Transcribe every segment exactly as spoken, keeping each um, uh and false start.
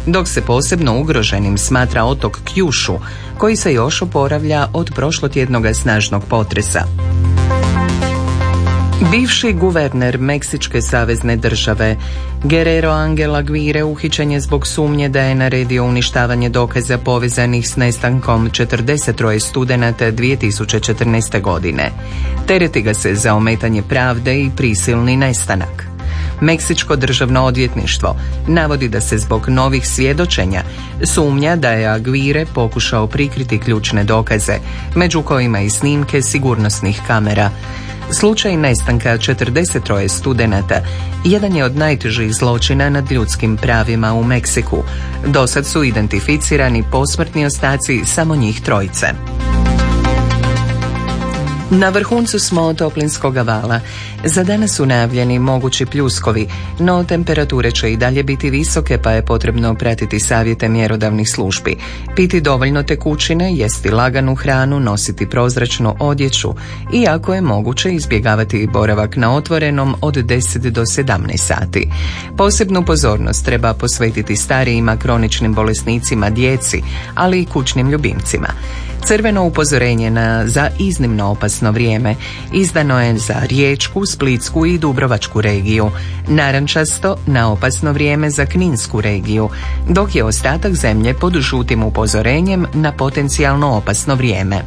dok se posebno ugroženim smatra otok Kjušu, koji se još oporavlja od prošlotjednog snažnog potresa. Bivši guverner Meksičke savezne države Guerrero Angel Aguirre uhićen je zbog sumnje da je naredio uništavanje dokaza povezanih s nestankom četrdeset troje studenata dvije tisuće četrnaeste. godine. Tereti ga se za ometanje pravde i prisilni nestanak. Meksičko državno odvjetništvo navodi da se zbog novih svjedočenja sumnja da je Aguirre pokušao prikriti ključne dokaze, među kojima i snimke sigurnosnih kamera. Slučaj nestanka četrdeset troje studenata jedan je od najtežih zločina nad ljudskim pravima u Meksiku. Dosad su identificirani posmrtni ostaci samo njih trojice. Na vrhuncu smo toplinskog vala. Za danas su najavljeni mogući pljuskovi, no temperature će i dalje biti visoke, pa je potrebno pratiti savjete mjerodavnih službi. Piti dovoljno tekućine, jesti laganu hranu, nositi prozračnu odjeću i ako je moguće izbjegavati boravak na otvorenom od deset do sedamnaest sati. Posebnu pozornost treba posvetiti starijima, kroničnim bolesnicima, djeci, ali i kućnim ljubimcima. Crveno upozorenje na za iznimno opasno vrijeme izdano je za Riječku, Splitsku i Dubrovačku regiju, narančasto na opasno vrijeme za Kninsku regiju, dok je ostatak zemlje pod žutim upozorenjem na potencijalno opasno vrijeme.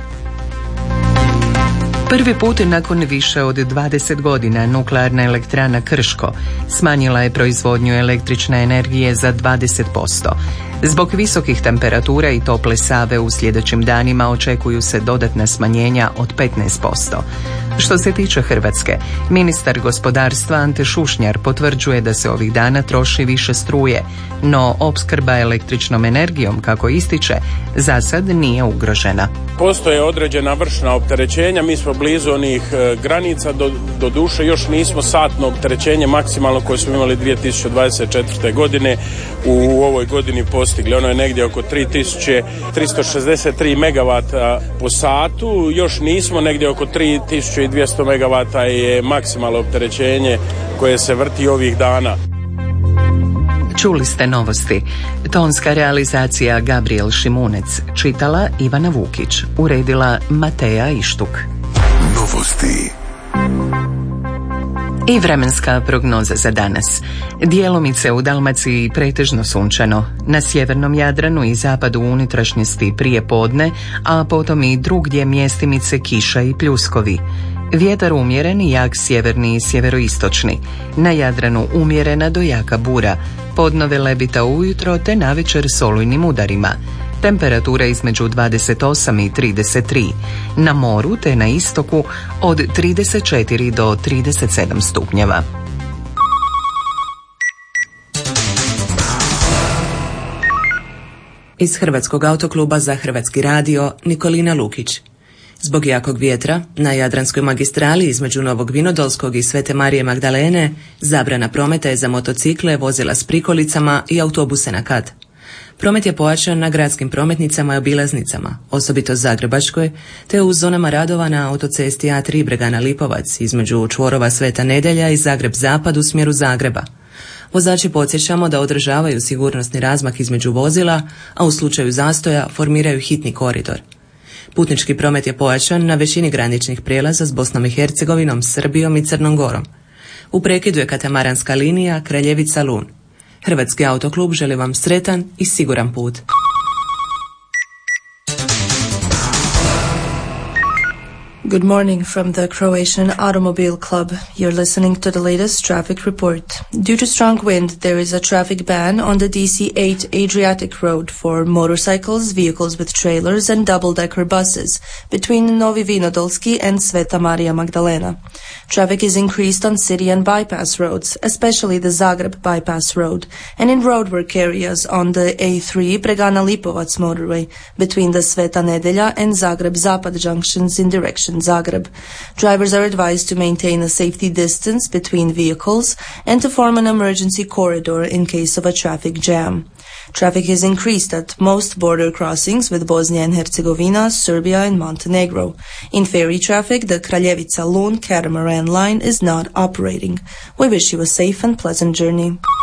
Prvi put nakon više od dvadeset godina nuklearna elektrana Krško smanjila je proizvodnju električne energije za dvadeset posto. Zbog visokih temperatura i tople Save u sljedećim danima očekuju se dodatna smanjenja od petnaest posto. Što se tiče Hrvatske, ministar gospodarstva Ante Šušnjar potvrđuje da se ovih dana troši više struje, no opskrba električnom energijom, kako ističe, za sad nije ugrožena. Postoje određena vršna opterećenja, mi smo blizu onih e, granica, do, do duše još nismo satno opterećenje maksimalno koje smo imali dvije tisuće dvadeset četvrte. godine u ovoj godini postigli. Ono je negdje oko tri tisuće tristo šezdeset tri megavata po satu, još nismo, negdje oko tri tisuće dvjesto megavata je maksimalno opterećenje koje se vrti ovih dana. Čuli ste novosti. Tonska realizacija Gabriel Šimunec, čitala Ivana Vukić, uredila Mateja Ištuk. Novosti. I vremenska prognoza za danas. Djelomice u Dalmaciji pretežno sunčano, na sjevernom Jadranu i zapadu unutrašnjosti prije podne, a potom i drugdje mjestimice kiša i pljuskovi. Vjetar umjeren i jak sjeverni i sjeveroistočni. Na Jadranu umjerena do jaka bura, podnove lebita ujutro te navečer s olujnim udarima. Temperatura između dvadeset osam i trideset tri. Na moru te na istoku od trideset četiri do trideset sedam stupnjeva. Iz Hrvatskog autokluba za Hrvatski radio Nikolina Lukić. Zbog jakog vjetra, na Jadranskoj magistrali između Novog Vinodolskog i Svete Marije Magdalene, zabrana prometa je za motocikle, vozila s prikolicama i autobuse na kat. Promet je pojačan na gradskim prometnicama i obilaznicama, osobito Zagrebačkoj, te u zonama radova na autocesti A tri Bregana Lipovac između čvorova Sveta Nedelja i Zagreb Zapad u smjeru Zagreba. Vozači podsjećamo da održavaju sigurnosni razmak između vozila, a u slučaju zastoja formiraju hitni koridor. Putnički promet je pojačan na većini graničnih prijelaza s Bosnom i Hercegovinom, Srbijom i Crnom Gorom. U prekidu je katamaranska linija Kraljevica-Lun. Hrvatski autoklub želi vam sretan i siguran put. Good morning from the Croatian Automobile Club. You're listening to the latest traffic report. Due to strong wind, there is a traffic ban on the D C eight Adriatic Road for motorcycles, vehicles with trailers, and double-decker buses between Novi Vinodolski and Sveta Marija Magdalena. Traffic is increased on city and bypass roads, especially the Zagreb bypass road, and in roadwork areas on the A three Bregana Lipovac motorway between the Sveta Nedelja and Zagreb Zapad junctions in direction Zagreb. Drivers are advised to maintain a safety distance between vehicles and to form an emergency corridor in case of a traffic jam. Traffic is increased at most border crossings with Bosnia and Herzegovina, Serbia and Montenegro. In ferry traffic, the Kraljevica-Lun catamaran line is not operating. We wish you a safe and pleasant journey.